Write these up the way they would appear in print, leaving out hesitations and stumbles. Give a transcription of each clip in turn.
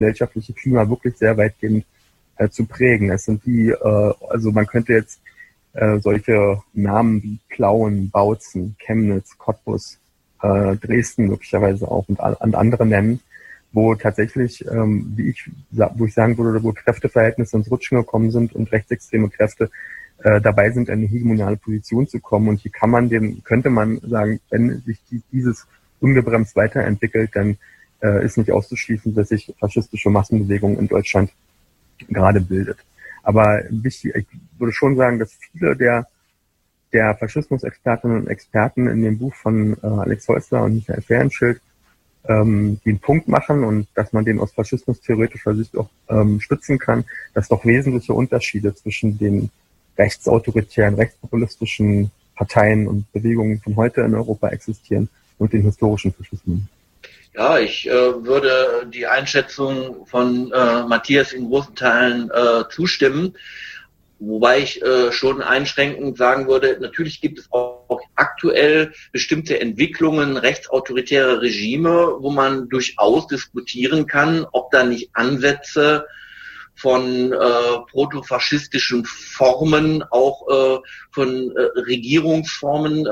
gesellschaftliche Klima wirklich sehr weitgehend zu prägen. Es sind also man könnte jetzt solche Namen wie Plauen, Bautzen, Chemnitz, Cottbus, Dresden möglicherweise auch und andere nennen, wo tatsächlich, wo ich sagen würde, wo Kräfteverhältnisse ins Rutschen gekommen sind und rechtsextreme Kräfte dabei sind, in eine hegemoniale Position zu kommen. Und hier könnte man sagen, wenn sich dieses ungebremst weiterentwickelt, dann ist nicht auszuschließen, dass sich faschistische Massenbewegung in Deutschland gerade bildet. Aber wichtig, ich würde schon sagen, dass viele der Faschismus-Expertinnen und Experten in dem Buch von Alex Holzler und Michael Fehrenschild den Punkt machen und dass man den aus faschismustheoretischer Sicht auch stützen kann, dass doch wesentliche Unterschiede zwischen den rechtsautoritären, rechtspopulistischen Parteien und Bewegungen von heute in Europa existieren und den historischen Faschismen. Ja, ich würde die Einschätzung von Matthias in großen Teilen zustimmen, wobei ich schon einschränkend sagen würde, natürlich gibt es auch aktuell bestimmte Entwicklungen, rechtsautoritäre Regime, wo man durchaus diskutieren kann, ob da nicht Ansätze von protofaschistischen Formen, auch von Regierungsformen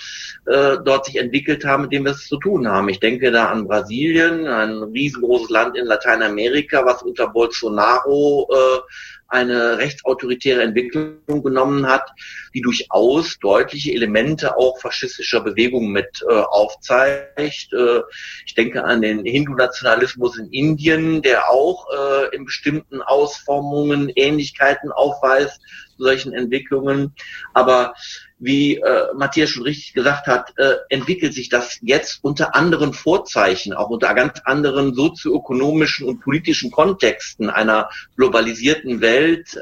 dort sich entwickelt haben, mit denen wir es zu tun haben. Ich denke da an Brasilien, ein riesengroßes Land in Lateinamerika, was unter Bolsonaro eine rechtsautoritäre Entwicklung genommen hat, die durchaus deutliche Elemente auch faschistischer Bewegungen mit aufzeigt. Ich denke an den Hindu-Nationalismus in Indien, der auch in bestimmten Ausformungen Ähnlichkeiten aufweist zu solchen Entwicklungen. Aber wie Matthias schon richtig gesagt hat, entwickelt sich das jetzt unter anderen Vorzeichen, auch unter ganz anderen sozioökonomischen und politischen Kontexten einer globalisierten Welt,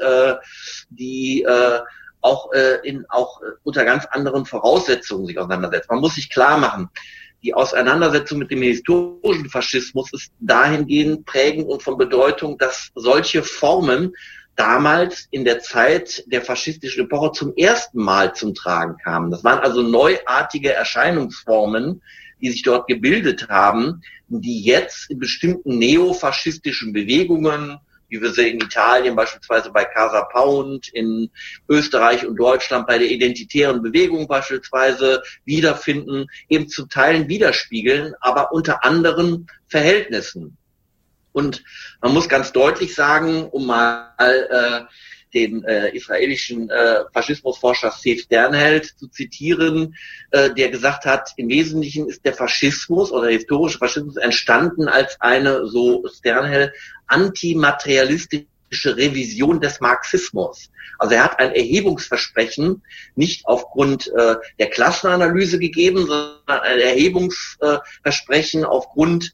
die auch unter ganz anderen Voraussetzungen sich auseinandersetzt. Man muss sich klar machen, die Auseinandersetzung mit dem historischen Faschismus ist dahingehend prägend und von Bedeutung, dass solche Formen damals in der Zeit der faschistischen Epoche zum ersten Mal zum Tragen kamen. Das waren also neuartige Erscheinungsformen, die sich dort gebildet haben, die jetzt in bestimmten neofaschistischen Bewegungen, wie wir sie in Italien beispielsweise bei Casa Pound, in Österreich und Deutschland bei der identitären Bewegung beispielsweise wiederfinden, eben zu Teilen widerspiegeln, aber unter anderen Verhältnissen. Und man muss ganz deutlich sagen, um mal den israelischen Faschismusforscher Steve Sternheld zu zitieren, der gesagt hat, im Wesentlichen ist der Faschismus oder der historische Faschismus entstanden als eine, so Sternheld, antimaterialistische Revision des Marxismus. Also er hat ein Erhebungsversprechen nicht aufgrund der Klassenanalyse gegeben, sondern ein Erhebungsversprechen aufgrund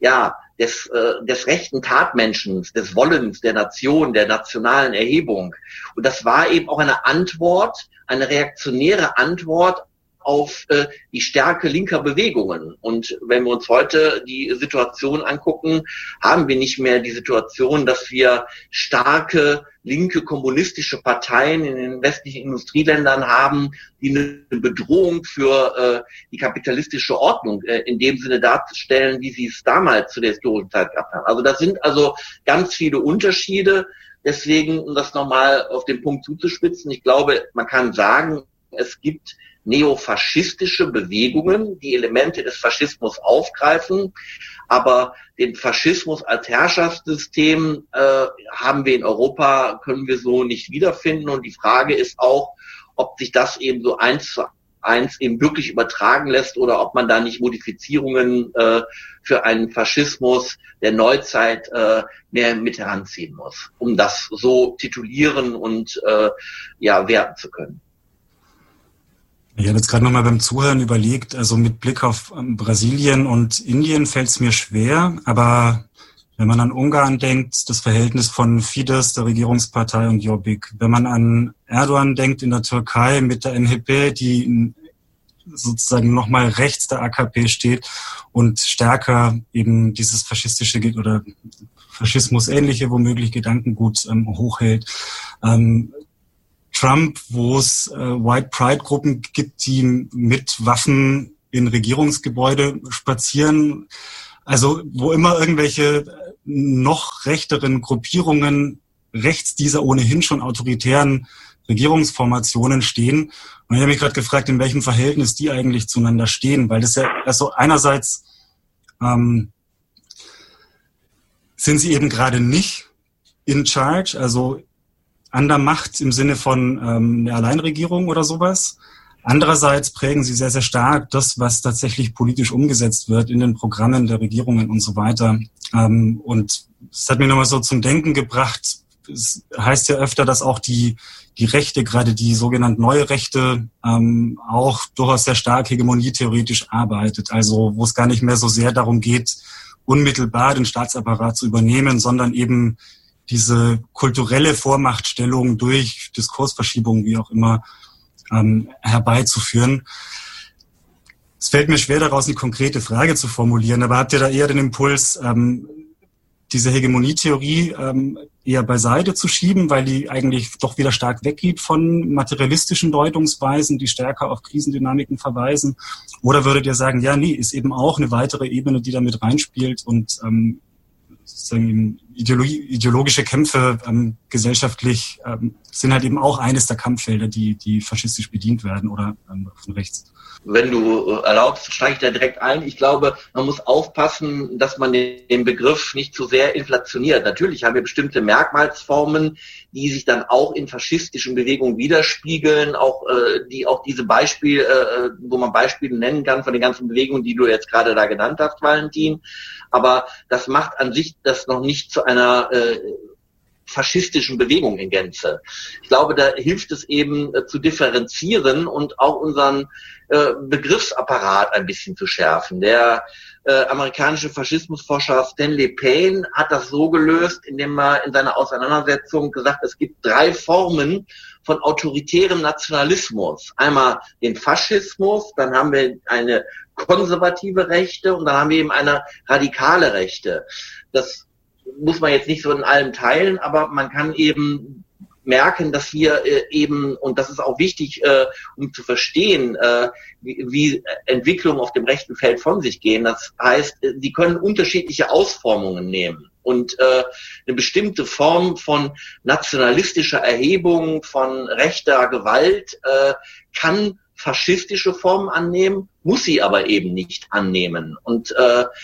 des rechten Tatmenschens, des Wollens der Nation, der nationalen Erhebung. Und das war eben auch eine Antwort, eine reaktionäre Antwort auf die Stärke linker Bewegungen. Und wenn wir uns heute die Situation angucken, haben wir nicht mehr die Situation, dass wir starke linke kommunistische Parteien in den westlichen Industrieländern haben, die eine Bedrohung für die kapitalistische Ordnung in dem Sinne darstellen, wie sie es damals zu der historischen Zeit gehabt haben. Also das sind also ganz viele Unterschiede. Deswegen, um das nochmal auf den Punkt zuzuspitzen, ich glaube, man kann sagen, es gibt neofaschistische Bewegungen, die Elemente des Faschismus aufgreifen, aber den Faschismus als Herrschaftssystem haben wir in Europa, können wir so nicht wiederfinden. Und die Frage ist auch, ob sich das eben so 1:1 eben wirklich übertragen lässt oder ob man da nicht Modifizierungen für einen Faschismus der Neuzeit mehr mit heranziehen muss, um das so titulieren und werten zu können. Ich habe jetzt gerade nochmal beim Zuhören überlegt, also mit Blick auf Brasilien und Indien fällt es mir schwer, aber wenn man an Ungarn denkt, das Verhältnis von Fidesz, der Regierungspartei, und Jobbik, wenn man an Erdogan denkt in der Türkei mit der NHP, die sozusagen nochmal rechts der AKP steht und stärker eben dieses faschistische oder Faschismus-ähnliche womöglich Gedankengut hochhält. Trump, wo es White Pride-Gruppen gibt, die mit Waffen in Regierungsgebäude spazieren. Also wo immer irgendwelche noch rechteren Gruppierungen rechts dieser ohnehin schon autoritären Regierungsformationen stehen. Und ich habe mich gerade gefragt, in welchem Verhältnis die eigentlich zueinander stehen, weil das ja, also einerseits sind sie eben gerade nicht in charge, also an der Macht im Sinne von einer Alleinregierung oder sowas. Andererseits prägen sie sehr, sehr stark das, was tatsächlich politisch umgesetzt wird in den Programmen der Regierungen und so weiter. Und es hat mich nochmal so zum Denken gebracht. Es heißt ja öfter, dass auch die Rechte, gerade die sogenannten neue Rechte, auch durchaus sehr stark hegemonietheoretisch arbeitet. Also wo es gar nicht mehr so sehr darum geht, unmittelbar den Staatsapparat zu übernehmen, sondern eben diese kulturelle Vormachtstellung durch Diskursverschiebung, wie auch immer, herbeizuführen. Es fällt mir schwer, daraus eine konkrete Frage zu formulieren, aber habt ihr da eher den Impuls, diese Hegemonietheorie eher beiseite zu schieben, weil die eigentlich doch wieder stark weggeht von materialistischen Deutungsweisen, die stärker auf Krisendynamiken verweisen? Oder würdet ihr sagen, ja, nee, ist eben auch eine weitere Ebene, die da mit reinspielt und sozusagen ideologische Kämpfe gesellschaftlich sind halt eben auch eines der Kampffelder, die faschistisch bedient werden oder von rechts? Wenn du erlaubst, steige ich da direkt ein. Ich glaube, man muss aufpassen, dass man den Begriff nicht zu sehr inflationiert. Natürlich haben wir bestimmte Merkmalsformen, die sich dann auch in faschistischen Bewegungen widerspiegeln, auch diese Beispiele, wo man Beispiele nennen kann von den ganzen Bewegungen, die du jetzt gerade da genannt hast, Valentin. Aber das macht an sich das noch nicht zu einer faschistischen Bewegung in Gänze. Ich glaube, da hilft es eben zu differenzieren und auch unseren Begriffsapparat ein bisschen zu schärfen. Der amerikanische Faschismusforscher Stanley Payne hat das so gelöst, indem er in seiner Auseinandersetzung gesagt, es gibt 3 Formen von autoritärem Nationalismus. Einmal den Faschismus, dann haben wir eine konservative Rechte und dann haben wir eben eine radikale Rechte. Das muss man jetzt nicht so in allem teilen, aber man kann eben merken, dass wir eben, und das ist auch wichtig, um zu verstehen, wie Entwicklungen auf dem rechten Feld von sich gehen. Das heißt, sie können unterschiedliche Ausformungen nehmen. Und eine bestimmte Form von nationalistischer Erhebung, von rechter Gewalt kann faschistische Formen annehmen, muss sie aber eben nicht annehmen. Und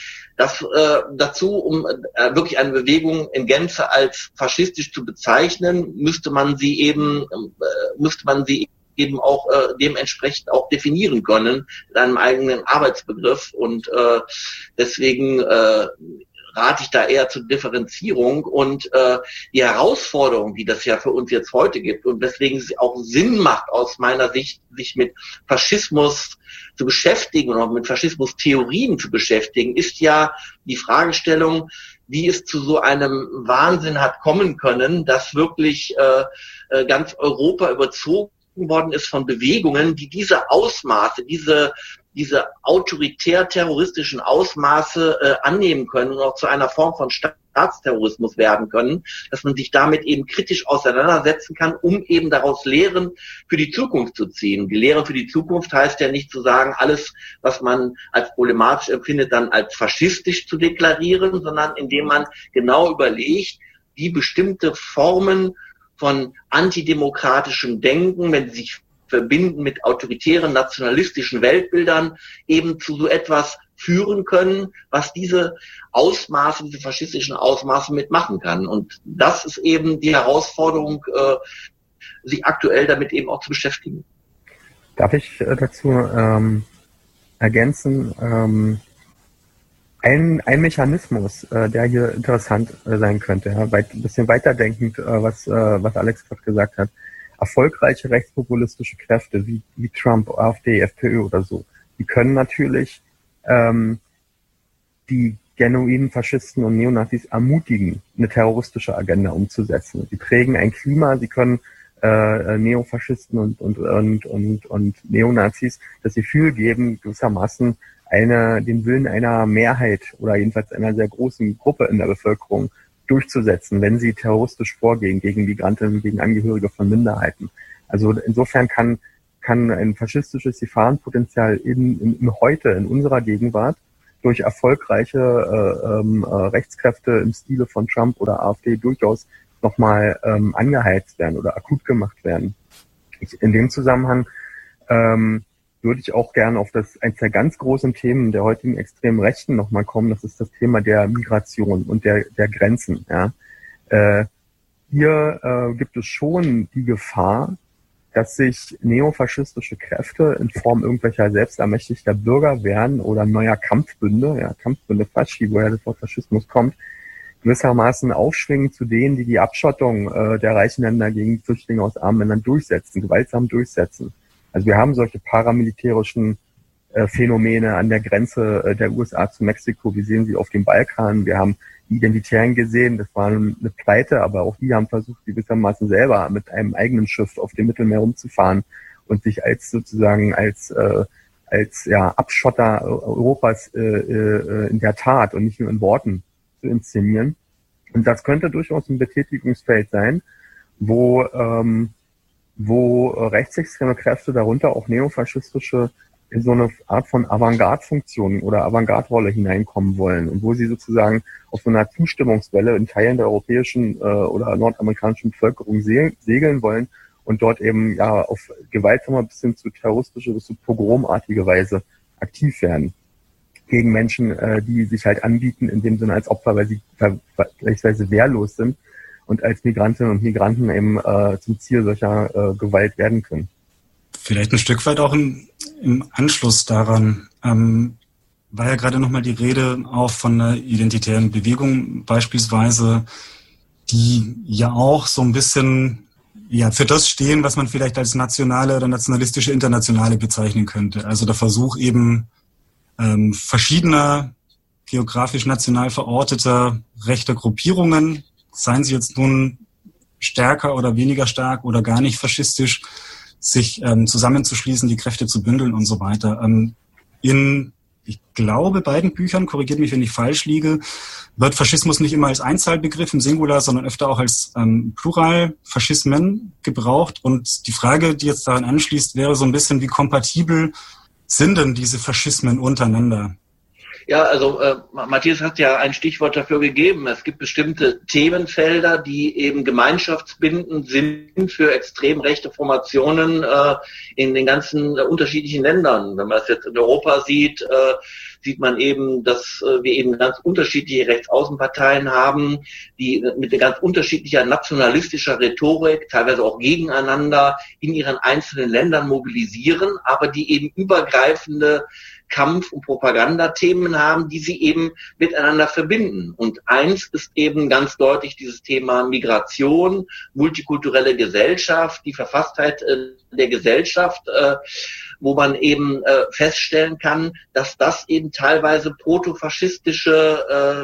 dazu, um wirklich eine Bewegung in Gänze als faschistisch zu bezeichnen, müsste man sie eben auch dementsprechend auch definieren können in einem eigenen Arbeitsbegriff. Und deswegen rate ich da eher zur Differenzierung und die Herausforderung, die das ja für uns jetzt heute gibt und weswegen es auch Sinn macht aus meiner Sicht, sich mit Faschismus zu beschäftigen und auch mit Faschismustheorien zu beschäftigen, ist ja die Fragestellung, wie es zu so einem Wahnsinn hat kommen können, dass wirklich ganz Europa überzogen worden ist von Bewegungen, die diese Ausmaße, diese autoritär-terroristischen Ausmaße annehmen können und auch zu einer Form von Staatsterrorismus werden können, dass man sich damit eben kritisch auseinandersetzen kann, um eben daraus Lehren für die Zukunft zu ziehen. Die Lehren für die Zukunft heißt ja nicht zu sagen, alles, was man als problematisch empfindet, dann als faschistisch zu deklarieren, sondern indem man genau überlegt, wie bestimmte Formen von antidemokratischem Denken, wenn sie sich verbinden mit autoritären nationalistischen Weltbildern, eben zu so etwas führen können, was diese Ausmaße, diese faschistischen Ausmaße mitmachen kann. Und das ist eben die Herausforderung, sich aktuell damit eben auch zu beschäftigen. Darf ich dazu ergänzen? Ein Mechanismus, der hier interessant sein könnte, ja, ein bisschen weiterdenkend, was Alex gerade gesagt hat. Erfolgreiche rechtspopulistische Kräfte wie Trump, AfD, FPÖ oder so, die können natürlich die genuinen Faschisten und Neonazis ermutigen, eine terroristische Agenda umzusetzen. Sie prägen ein Klima, sie können Neofaschisten und Neonazis das Gefühl geben, gewissermaßen den Willen einer Mehrheit oder jedenfalls einer sehr großen Gruppe in der Bevölkerung durchzusetzen, wenn sie terroristisch vorgehen gegen Migranten, gegen Angehörige von Minderheiten. Also insofern kann ein faschistisches Gefahrenpotenzial in heute, in unserer Gegenwart, durch erfolgreiche Rechtskräfte im Stile von Trump oder AfD durchaus nochmal angeheizt werden oder akut gemacht werden. In dem Zusammenhang würde ich auch gerne auf eines der ganz großen Themen der heutigen extremen Rechten nochmal kommen. Das ist das Thema der Migration und der Grenzen. Ja. Hier gibt es schon die Gefahr, dass sich neofaschistische Kräfte in Form irgendwelcher selbstermächtigter Bürgerwehren oder neuer Kampfbünde, Kampfbünde Fasci, woher das Wort Faschismus kommt, gewissermaßen aufschwingen zu denen, die die Abschottung der reichen Länder gegen Flüchtlinge aus armen Ländern gewaltsam durchsetzen. Also wir haben solche paramilitärischen Phänomene an der Grenze der USA zu Mexiko. Wir sehen sie auf dem Balkan. Wir haben die Identitären gesehen. Das war eine Pleite, aber auch die haben versucht, gewissermaßen selber mit einem eigenen Schiff auf dem Mittelmeer rumzufahren und sich als Abschotter Europas in der Tat und nicht nur in Worten zu inszenieren. Und das könnte durchaus ein Betätigungsfeld sein, wo rechtsextreme Kräfte, darunter auch neofaschistische, in so eine Art von Avantgarde-Funktion oder Avantgarde-Rolle hineinkommen wollen und wo sie sozusagen auf so einer Zustimmungswelle in Teilen der europäischen oder nordamerikanischen Bevölkerung segeln wollen und dort eben auf gewaltsamer bis hin zu terroristische, bis zu pogromartige Weise aktiv werden gegen Menschen, die sich halt anbieten, in dem Sinne als Opfer, weil sie vergleichsweise wehrlos sind und als Migrantinnen und Migranten eben zum Ziel solcher Gewalt werden können. Vielleicht ein Stück weit auch im Anschluss daran, war ja gerade nochmal die Rede auch von einer identitären Bewegung beispielsweise, die ja auch so ein bisschen für das stehen, was man vielleicht als nationale oder nationalistische Internationale bezeichnen könnte. Also der Versuch eben verschiedener geografisch national verorteter rechter Gruppierungen, seien sie jetzt nun stärker oder weniger stark oder gar nicht faschistisch, sich zusammenzuschließen, die Kräfte zu bündeln und so weiter. In, ich glaube, beiden Büchern, korrigiert mich, wenn ich falsch liege, wird Faschismus nicht immer als Einzahlbegriff im Singular, sondern öfter auch als Plural Faschismen gebraucht. Und die Frage, die jetzt daran anschließt, wäre so ein bisschen, wie kompatibel sind denn diese Faschismen untereinander? Ja, also Matthias hat ja ein Stichwort dafür gegeben. Es gibt bestimmte Themenfelder, die eben gemeinschaftsbindend sind für extrem rechte Formationen in den ganzen unterschiedlichen Ländern. Wenn man das jetzt in Europa sieht, sieht man eben, dass wir eben ganz unterschiedliche Rechtsaußenparteien haben, die mit einer ganz unterschiedlicher nationalistischer Rhetorik, teilweise auch gegeneinander, in ihren einzelnen Ländern mobilisieren, aber die eben übergreifende Kampf- und Propagandathemen haben, die sie eben miteinander verbinden. Und eins ist eben ganz deutlich dieses Thema Migration, multikulturelle Gesellschaft, die Verfasstheit der Gesellschaft, wo man eben feststellen kann, dass das eben teilweise protofaschistische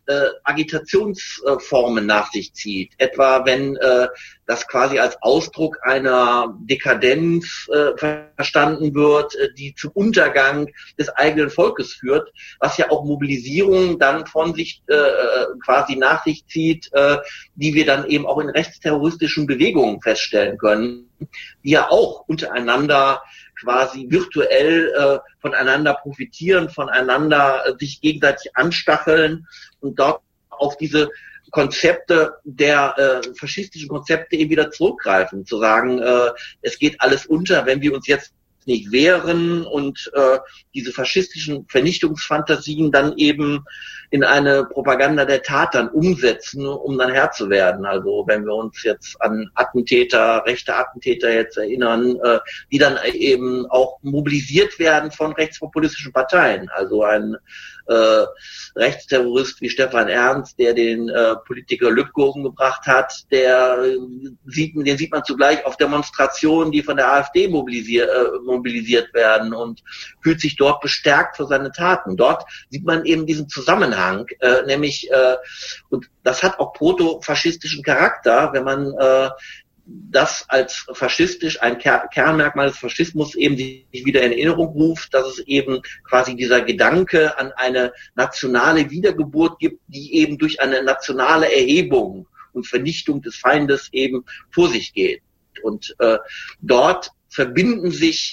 Agitationsformen nach sich zieht. Etwa wenn das quasi als Ausdruck einer Dekadenz verstanden wird, die zum Untergang des eigenen Volkes führt, was ja auch Mobilisierung dann von sich quasi nach sich zieht, die wir dann eben auch in rechtsterroristischen Bewegungen feststellen können, die ja auch untereinander quasi virtuell voneinander profitieren, voneinander sich gegenseitig anstacheln und dort auf diese Konzepte der faschistischen Konzepte eben wieder zurückgreifen, zu sagen, es geht alles unter, wenn wir uns jetzt nicht wehren und diese faschistischen Vernichtungsfantasien dann eben in eine Propaganda der Tat dann umsetzen, um dann Herr zu werden. Also wenn wir uns jetzt an Attentäter, rechte Attentäter jetzt erinnern, die dann eben auch mobilisiert werden von rechtspopulistischen Parteien. Also ein Rechtsterrorist wie Stefan Ernst, der den Politiker Lübcke umgebracht hat, den sieht man zugleich auf Demonstrationen, die von der AfD mobilisiert werden und fühlt sich dort bestärkt für seine Taten. Dort sieht man eben diesen Zusammenhang, nämlich, und das hat auch protofaschistischen Charakter, wenn man das als faschistisch, ein Kernmerkmal des Faschismus eben sich wieder in Erinnerung ruft, dass es eben quasi dieser Gedanke an eine nationale Wiedergeburt gibt, die eben durch eine nationale Erhebung und Vernichtung des Feindes eben vor sich geht. Und dort verbinden sich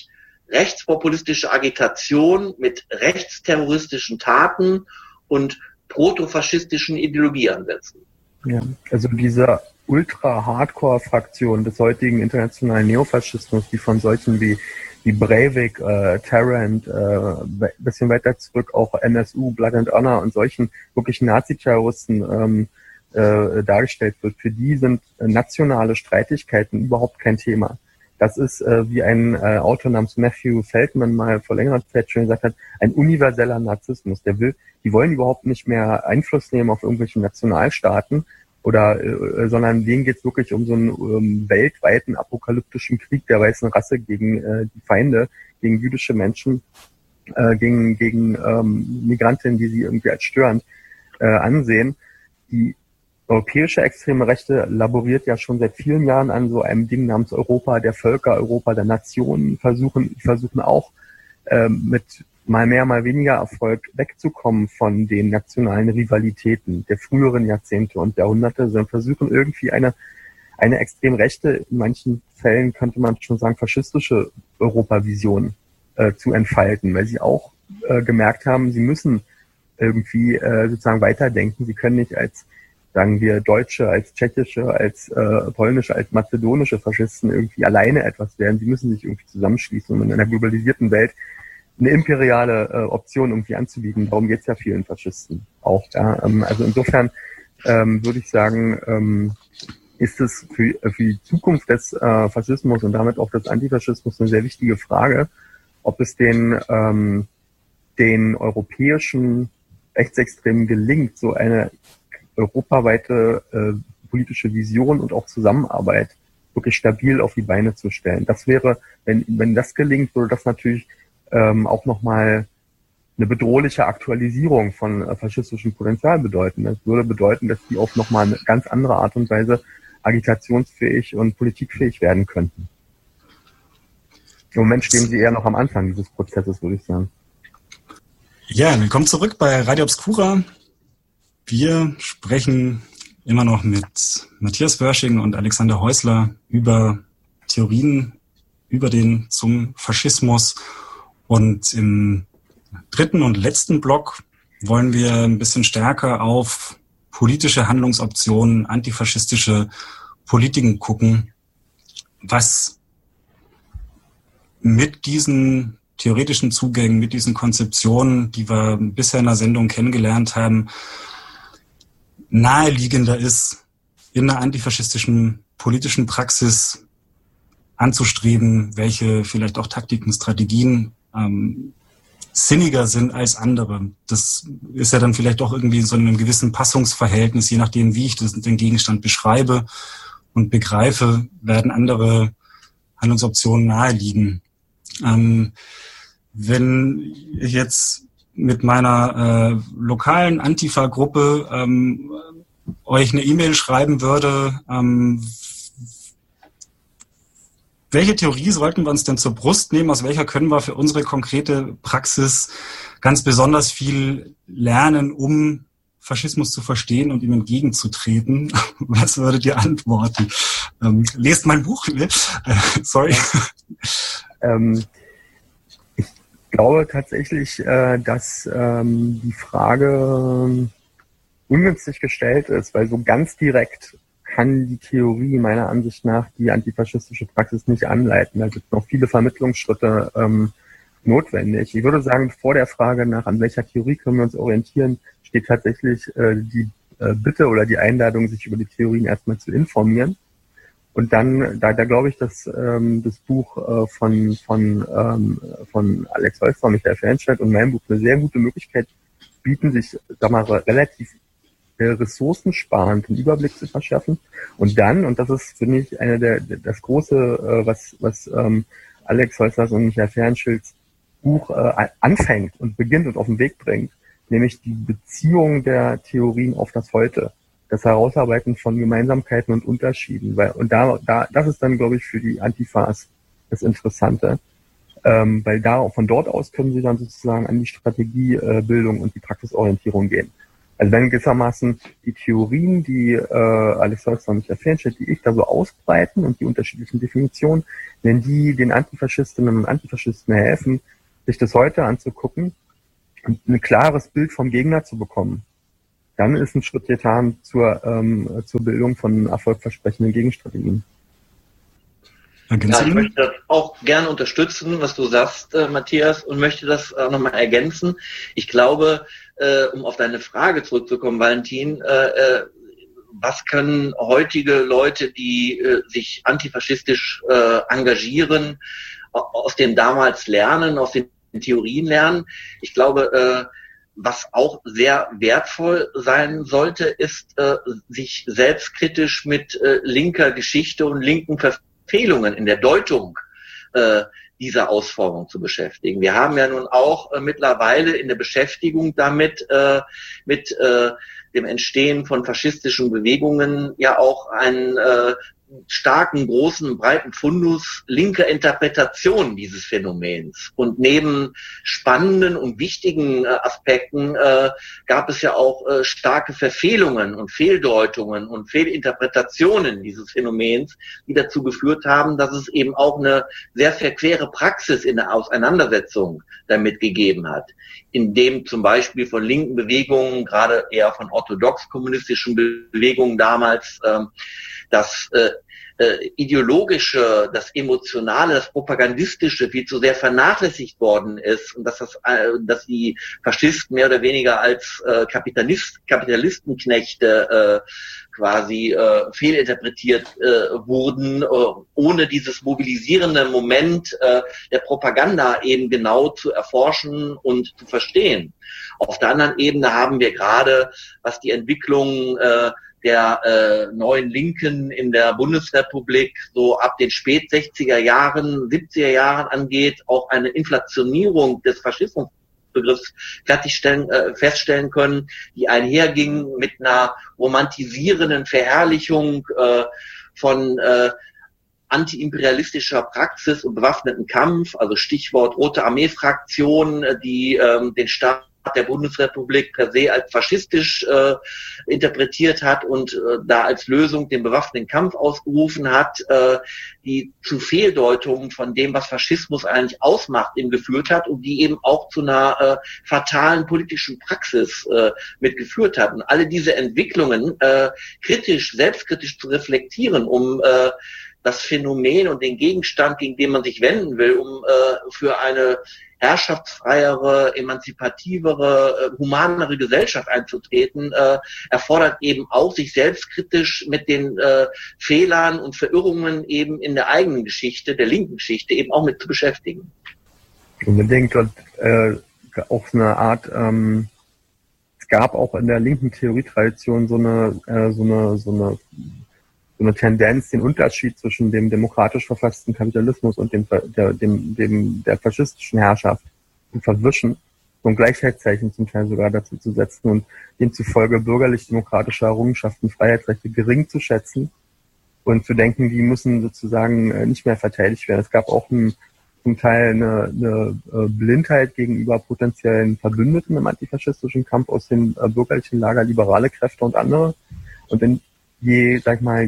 rechtspopulistische Agitation mit rechtsterroristischen Taten und protofaschistischen Ideologieansätzen. Ja, also diese Ultra-Hardcore-Fraktion des heutigen internationalen Neofaschismus, die von solchen wie Breivik, Tarrant, bisschen weiter zurück auch NSU, Blood and Honor und solchen wirklich Nazi-Terroristen dargestellt wird, für die sind nationale Streitigkeiten überhaupt kein Thema. Das ist, wie ein Autor namens Matthew Feldman mal vor längerer Zeit schon gesagt hat, ein universeller Narzissmus. Die wollen überhaupt nicht mehr Einfluss nehmen auf irgendwelche Nationalstaaten oder, sondern denen geht es wirklich um so einen weltweiten apokalyptischen Krieg der weißen Rasse gegen die Feinde, gegen jüdische Menschen, gegen Migrantinnen, die sie irgendwie als störend ansehen. Die europäische extreme Rechte laboriert ja schon seit vielen Jahren an so einem Ding namens Europa der Völker, Europa der Nationen, versuchen auch mit mal mehr, mal weniger Erfolg wegzukommen von den nationalen Rivalitäten der früheren Jahrzehnte und Jahrhunderte, sondern versuchen irgendwie eine extrem rechte, in manchen Fällen könnte man schon sagen faschistische Europavision zu entfalten, weil sie auch gemerkt haben, sie müssen irgendwie sozusagen weiterdenken. Sie können nicht als, sagen wir, deutsche, als tschechische, als polnische, als mazedonische Faschisten irgendwie alleine etwas werden. Sie müssen sich irgendwie zusammenschließen, um in einer globalisierten Welt eine imperiale Option irgendwie anzubieten. Darum geht es ja vielen Faschisten auch. Ja? Also insofern würde ich sagen, ist es für die Zukunft des Faschismus und damit auch des Antifaschismus eine sehr wichtige Frage, ob es den europäischen Rechtsextremen gelingt, so eine europaweite politische Vision und auch Zusammenarbeit wirklich stabil auf die Beine zu stellen. Das wäre, wenn das gelingt, würde das natürlich auch nochmal eine bedrohliche Aktualisierung von faschistischem Potenzial bedeuten. Das würde bedeuten, dass die auf nochmal eine ganz andere Art und Weise agitationsfähig und politikfähig werden könnten. Im Moment stehen sie eher noch am Anfang dieses Prozesses, würde ich sagen. Ja, willkommen zurück bei Radio Obscura. Wir sprechen immer noch mit Matthias Wörsching und Alexander Häusler über Theorien über den zum Faschismus. Und im dritten und letzten Block wollen wir ein bisschen stärker auf politische Handlungsoptionen, antifaschistische Politiken gucken, was mit diesen theoretischen Zugängen, mit diesen Konzeptionen, die wir bisher in der Sendung kennengelernt haben, naheliegender ist, in einer antifaschistischen politischen Praxis anzustreben, welche vielleicht auch Taktiken, Strategien sinniger sind als andere. Das ist ja dann vielleicht auch irgendwie in so einem gewissen Passungsverhältnis, je nachdem, wie ich den Gegenstand beschreibe und begreife, werden andere Handlungsoptionen naheliegen. Wenn ich jetzt mit meiner lokalen Antifa-Gruppe euch eine E-Mail schreiben würde, welche Theorie sollten wir uns denn zur Brust nehmen? Aus welcher können wir für unsere konkrete Praxis ganz besonders viel lernen, um Faschismus zu verstehen und ihm entgegenzutreten? Was würdet ihr antworten? Lest mein Buch. Sorry. Ich glaube tatsächlich, dass die Frage ungünstig gestellt ist, weil so ganz direkt kann die Theorie meiner Ansicht nach die antifaschistische Praxis nicht anleiten. Da gibt es noch viele Vermittlungsschritte notwendig. Ich würde sagen, vor der Frage nach, an welcher Theorie können wir uns orientieren, steht tatsächlich die Bitte oder die Einladung, sich über die Theorien erstmal zu informieren. Und dann, da glaube ich, dass das Buch von Alex Häusler, Michael Fernstedt und mein Buch eine sehr gute Möglichkeit bieten, sich, sag mal, relativ ressourcensparend einen Überblick zu verschaffen. Und dann, und das ist, finde ich, das Große, was Alex Häuslers und Michael Fernschilds Buch anfängt und beginnt und auf den Weg bringt, nämlich die Beziehung der Theorien auf das Heute, das Herausarbeiten von Gemeinsamkeiten und Unterschieden. Das ist dann, glaube ich, für die Antifas das Interessante, weil von dort aus können sie dann sozusagen an die Strategiebildung und die Praxisorientierung gehen. Also wenn gewissermaßen die Theorien, die Alexander und Michael Fehrenstedt, die ich da so ausbreiten und die unterschiedlichen Definitionen, wenn die den Antifaschistinnen und Antifaschisten helfen, sich das heute anzugucken und ein klares Bild vom Gegner zu bekommen, dann ist ein Schritt getan zur Bildung von erfolgversprechenden Gegenstrategien. Ja, ich möchte das auch gerne unterstützen, was du sagst, Matthias, und möchte das nochmal ergänzen. Ich glaube, um auf deine Frage zurückzukommen, Valentin, was können heutige Leute, die sich antifaschistisch engagieren, aus dem damals lernen, aus den Theorien lernen? Ich glaube, was auch sehr wertvoll sein sollte, ist, sich selbstkritisch mit linker Geschichte und linken Verfehlungen in der Deutung dieser Ausformung zu beschäftigen. Wir haben ja nun auch mittlerweile in der Beschäftigung damit, mit dem Entstehen von faschistischen Bewegungen ja auch einen starken, großen, breiten Fundus linker Interpretation dieses Phänomens. Und neben spannenden und wichtigen Aspekten gab es ja auch starke Verfehlungen und Fehldeutungen und Fehlinterpretationen dieses Phänomens, die dazu geführt haben, dass es eben auch eine sehr verquere Praxis in der Auseinandersetzung damit gegeben hat, indem zum Beispiel von linken Bewegungen, gerade eher von orthodox-kommunistischen Bewegungen damals, das ideologische, das emotionale, das propagandistische viel zu sehr vernachlässigt worden ist und dass die Faschisten mehr oder weniger als Kapitalistenknechte quasi fehlinterpretiert wurden, ohne dieses mobilisierende Moment der Propaganda eben genau zu erforschen und zu verstehen. Auf der anderen Ebene haben wir gerade, was die Entwicklung der neuen Linken in der Bundesrepublik so ab den spät 60er Jahren, 70er Jahren angeht, auch eine Inflationierung des Faschismusbegriffs feststellen können, die einherging mit einer romantisierenden Verherrlichung von antiimperialistischer Praxis und bewaffneten Kampf, also Stichwort Rote Armee-Fraktion, die den Staat der Bundesrepublik per se als faschistisch interpretiert hat und da als Lösung den bewaffneten Kampf ausgerufen hat, die zu Fehldeutungen von dem, was Faschismus eigentlich ausmacht, eben geführt hat und die eben auch zu einer fatalen politischen Praxis mitgeführt hat. Und alle diese Entwicklungen selbstkritisch zu reflektieren, um das Phänomen und den Gegenstand, gegen den man sich wenden will, um für eine herrschaftsfreiere, emanzipativere, humanere Gesellschaft einzutreten, erfordert eben auch, sich selbstkritisch mit den Fehlern und Verirrungen eben in der eigenen Geschichte, der linken Geschichte, eben auch mit zu beschäftigen. Unbedingt. Und auch so eine Art, es gab auch in der linken Theorietradition so eine Tendenz, den Unterschied zwischen dem demokratisch verfassten Kapitalismus und der faschistischen Herrschaft zu verwischen und Gleichheitszeichen zum Teil sogar dazu zu setzen und demzufolge bürgerlich-demokratische Errungenschaften, Freiheitsrechte gering zu schätzen und zu denken, die müssen sozusagen nicht mehr verteidigt werden. Es gab auch zum Teil eine Blindheit gegenüber potenziellen Verbündeten im antifaschistischen Kampf aus dem bürgerlichen Lager, liberale Kräfte und andere. Und je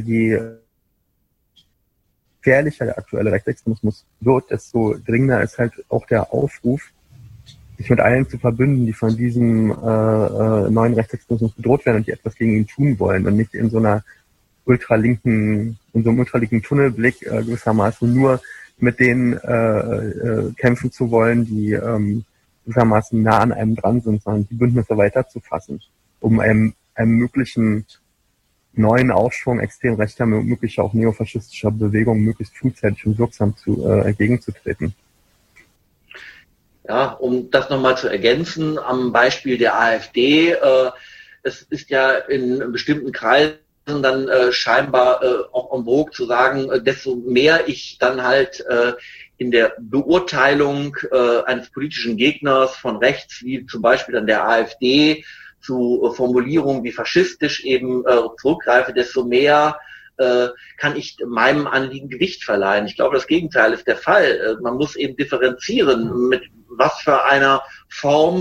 gefährlicher der aktuelle Rechtsextremismus wird, desto dringender ist halt auch der Aufruf, sich mit allen zu verbünden, die von diesem neuen Rechtsextremismus bedroht werden und die etwas gegen ihn tun wollen und nicht in so einem ultralinken Tunnelblick gewissermaßen nur mit denen kämpfen zu wollen, die gewissermaßen nah an einem dran sind, sondern die Bündnisse weiterzufassen, um einem möglichen neuen Aufschwung extrem rechter, möglicher auch neofaschistischer Bewegungen möglichst frühzeitig und wirksam entgegenzutreten. Ja, um das nochmal zu ergänzen, am Beispiel der AfD, es ist ja in bestimmten Kreisen dann scheinbar auch en vogue zu sagen, desto mehr ich dann halt in der Beurteilung eines politischen Gegners von rechts, wie zum Beispiel dann der AfD, zu Formulierungen wie faschistisch eben zurückgreife, desto mehr kann ich meinem Anliegen Gewicht verleihen. Ich glaube, das Gegenteil ist der Fall. Man muss eben differenzieren, mit was für einer Form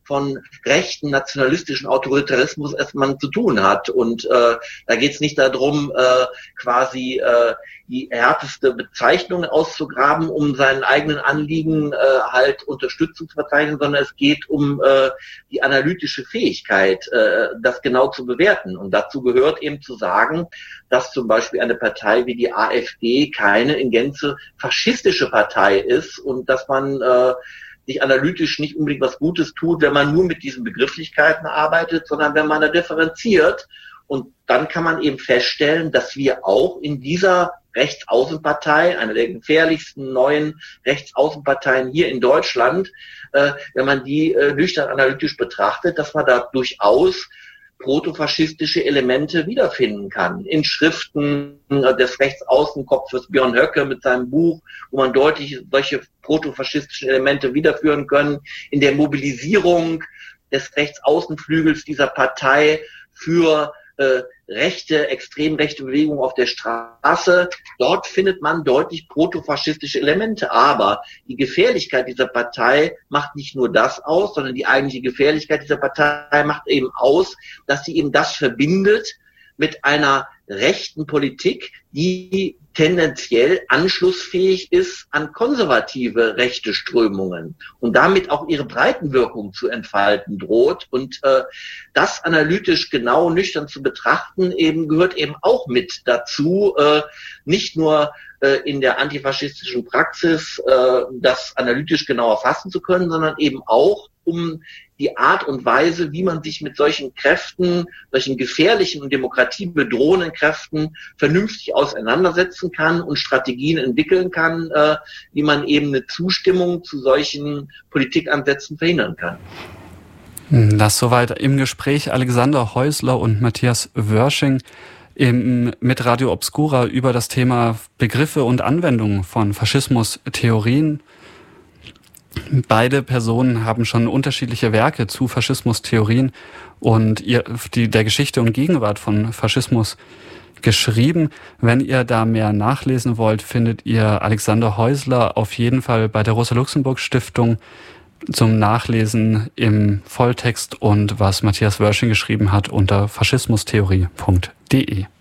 von rechten nationalistischen Autoritarismus man zu tun hat. Und da geht es nicht darum, quasi die härteste Bezeichnung auszugraben, um seinen eigenen Anliegen halt Unterstützung zu verzeichnen, sondern es geht um die analytische Fähigkeit, das genau zu bewerten. Und dazu gehört eben zu sagen, dass zum Beispiel eine Partei wie die AfD keine in Gänze faschistische Partei ist und dass man sich analytisch nicht unbedingt was Gutes tut, wenn man nur mit diesen Begrifflichkeiten arbeitet, sondern wenn man da differenziert. Und dann kann man eben feststellen, dass wir auch in dieser Rechtsaußenpartei, einer der gefährlichsten neuen Rechtsaußenparteien hier in Deutschland, wenn man die nüchtern analytisch betrachtet, dass man da durchaus protofaschistische Elemente wiederfinden kann. In Schriften des Rechtsaußenkopfes Björn Höcke mit seinem Buch, wo man deutlich solche protofaschistischen Elemente wiederführen können. In der Mobilisierung des Rechtsaußenflügels dieser Partei für rechte, extrem rechte Bewegungen auf der Straße. Dort findet man deutlich protofaschistische Elemente. Aber die Gefährlichkeit dieser Partei macht nicht nur das aus, sondern die eigentliche Gefährlichkeit dieser Partei macht eben aus, dass sie eben das verbindet mit einer rechten Politik, die tendenziell anschlussfähig ist an konservative rechte Strömungen und damit auch ihre Breitenwirkung zu entfalten droht. Und das analytisch genau nüchtern zu betrachten, eben gehört eben auch mit dazu, nicht nur in der antifaschistischen Praxis das analytisch genau erfassen zu können, sondern eben auch um die Art und Weise, wie man sich mit solchen Kräften, solchen gefährlichen und demokratiebedrohenden Kräften vernünftig auseinandersetzen kann und Strategien entwickeln kann, wie man eben eine Zustimmung zu solchen Politikansätzen verhindern kann. Das soweit im Gespräch Alexander Häusler und Matthias Wörsching mit Radio Obscura über das Thema Begriffe und Anwendungen von Faschismustheorien. Beide Personen haben schon unterschiedliche Werke zu Faschismustheorien und der Geschichte und Gegenwart von Faschismus geschrieben. Wenn ihr da mehr nachlesen wollt, findet ihr Alexander Häusler auf jeden Fall bei der Rosa-Luxemburg-Stiftung zum Nachlesen im Volltext und was Matthias Wörsching geschrieben hat unter faschismustheorie.de.